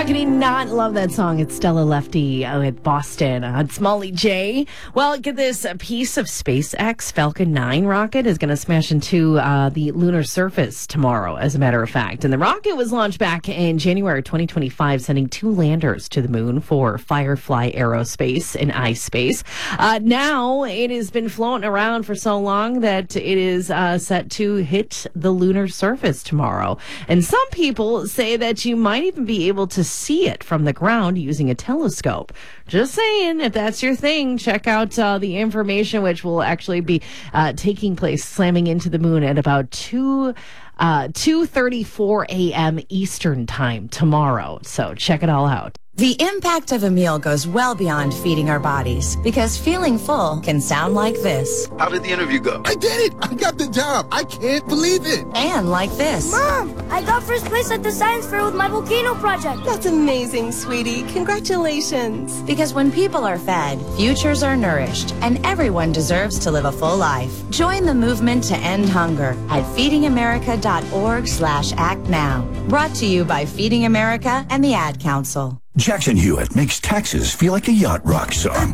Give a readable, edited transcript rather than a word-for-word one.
How can you not love that song? It's Stella Lefty with Boston on Smalley J. Well, get this. A piece of SpaceX Falcon 9 rocket is going to smash into the lunar surface tomorrow, as a matter of fact. And the rocket was launched back in January 2025, sending 2 landers to the moon for Firefly Aerospace in iSpace. Now, it has been floating around for so long that it is set to hit the lunar surface tomorrow. And some people say that you might even be able to see it from the ground using a telescope. Just saying, if that's your thing, check out the information, which will actually be taking place, slamming into the moon at about 2:34 a.m. Eastern time tomorrow. So check it all out. The impact of a meal goes well beyond feeding our bodies, because feeling full can sound like this. How did the interview go? I did it! I got the job! I can't believe it! And like this. Mom, I got first place at the science fair with my volcano project. That's amazing, sweetie. Congratulations. Because when people are fed, futures are nourished, and everyone deserves to live a full life. Join the movement to end hunger at feedingamerica.org/act now. Brought to you by Feeding America and the Ad Council. Jackson Hewitt makes taxes feel like a yacht rock song.